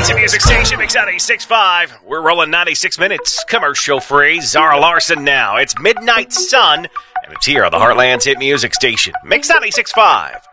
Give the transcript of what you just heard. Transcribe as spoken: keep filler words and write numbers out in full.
Heartland's music station, Mix ninety-six point five. We're rolling ninety-six minutes. Commercial free. Zara Larson now. It's Midnight Sun, and it's here on the Heartland's hit music station, Mix ninety-six point five.